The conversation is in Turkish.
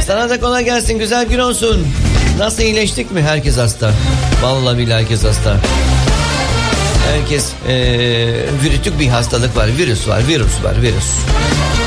Sana da kolay gelsin, güzel gün olsun. Nasıl, iyileştik mi? Herkes hasta. Vallahi billahi herkes hasta. Herkes virütük bir hastalık var. Virüs var.